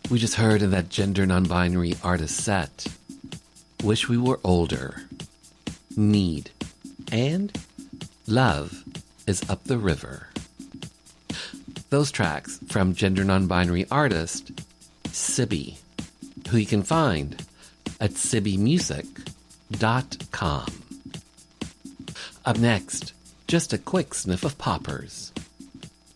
We just heard in that gender non-binary artist set, Wish We Were Older, Need, and Love is Up the River. Those tracks from gender non-binary artist Sibby, who you can find at sibbymusic.com. Up next, just a quick sniff of poppers.